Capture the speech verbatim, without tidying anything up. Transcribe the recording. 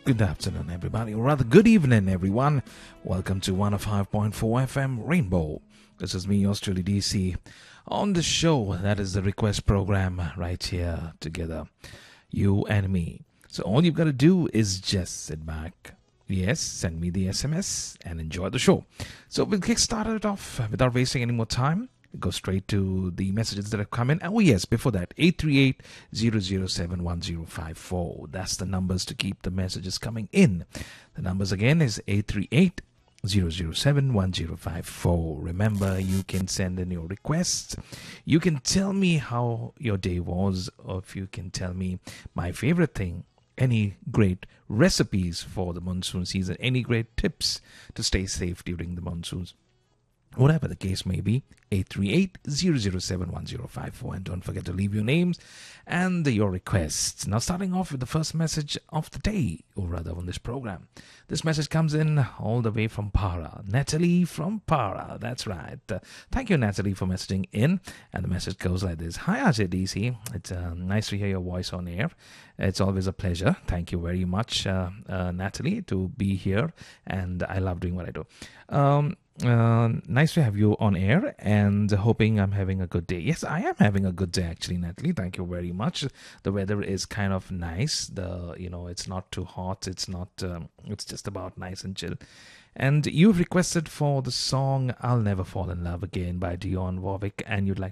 Good afternoon, everybody, or rather good evening, everyone. Welcome to one oh five point four F M Rainbow. This is me, yours truly, D C, on the show that is the request program right here together, you and me. So all you've got to do is just sit back, yes, send me the S M S and enjoy the show. So we'll kick started it off without wasting any more time. Go straight to the messages that have come in. Oh, yes, before that, eight three eight, zero zero seven, one zero five four. That's the numbers to keep the messages coming in. The numbers again is eight three eight, zero zero seven, one zero five four. Remember, you can send in your requests. You can tell me how your day was, or if you can tell me my favorite thing, any great recipes for the monsoon season, any great tips to stay safe during the monsoons. Whatever the case may be, eight three eight, zero zero seven, one zero five four. And don't forget to leave your names and your requests. Now, starting off with the first message of the day, or rather on this program. This message comes in all the way from Para. Natalie from Para, that's right. Uh, thank you, Natalie, for messaging in. And the message goes like this. Hi, R J D C. It's uh, nice to hear your voice on air. It's always a pleasure. Thank you very much, uh, uh, Natalie, to be here. And I love doing what I do. Um... Uh, nice to have you on air and hoping I'm having a good day. Yes, I am having a good day actually, Natalie. Thank you very much. The weather is kind of nice. The you know it's not too hot. It's not. Um, it's just about nice and chill. And you've requested for the song "I'll Never Fall in Love Again" by Dionne Warwick, and you'd like